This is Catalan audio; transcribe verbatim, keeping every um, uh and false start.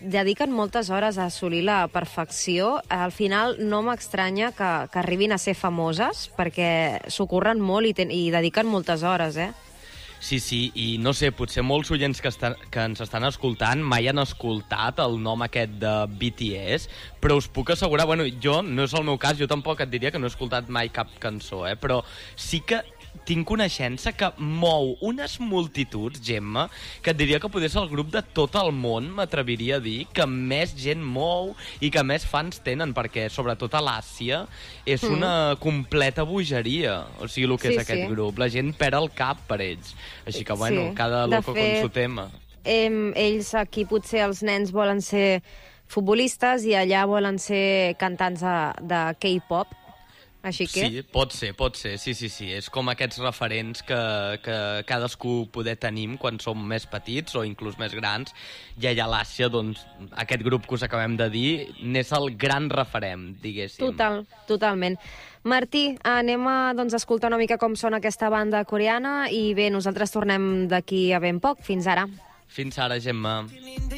dediquen moltes hores a assolir la perfecció. Al final no m'estranya que, que arribin a ser famoses, perquè s'ho curren molt i, ten, i dediquen moltes hores, eh? Sí, sí, i no sé, potser molts oients que, estan, que ens estan escoltant mai han escoltat el nom aquest de B T S, però us puc assegurar, bueno, jo, no és el meu cas, jo tampoc et diria que no he escoltat mai cap cançó, eh, però sí que tinc coneixença que mou unes multituds, Gemma, que et diria que podria ser el grup de tot el món, m'atreviria a dir, que més gent mou i que més fans tenen, perquè sobretot a l'Àsia és mm. una completa bogeria, o sigui, el que sí, és aquest sí. grup. La gent perd el cap per ells. Així que, bueno, sí. cada loco fet, con su tema. Eh, ells aquí potser els nens volen ser futbolistes i allà volen ser cantants de, de K-pop. Així que... Sí, pot ser, pot ser, sí, sí, sí. És com aquests referents que, que cadascú poder tenim quan som més petits o inclús més grans, i allà a l'Àsia, doncs, aquest grup que us acabem de dir n'és el gran referent, diguéssim. Total, totalment. Martí, anem a doncs, escoltar una mica com sona aquesta banda coreana i bé, nosaltres tornem d'aquí a ben poc. Fins ara. Fins ara, Gemma.